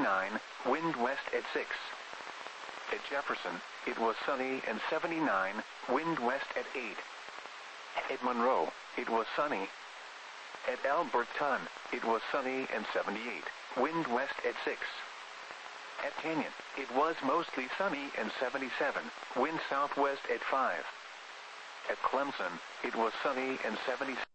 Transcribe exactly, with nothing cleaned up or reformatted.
seventy-nine, wind west at six. At Jefferson, it was sunny and seventy-nine, wind west at eight. At Monroe, it was sunny. At Alberton, it was sunny and seventy-eight, wind west at six. At Canyon, it was mostly sunny and seventy-seven, wind southwest at five. At Clemson, it was sunny and seventy-seven.